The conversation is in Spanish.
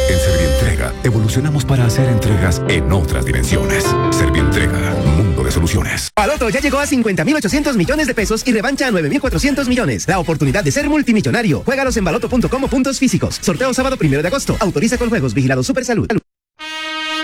En Servientrega, evolucionamos para hacer entregas en otras dimensiones. Servientrega, mundo de soluciones. Baloto ya llegó a 50.800 millones de pesos y revancha a 9.400 millones. La oportunidad de ser multimillonario. Juégalos en baloto.com o puntos físicos. Sorteo sábado 1 de agosto. Autoriza con juegos. Vigilado Supersalud.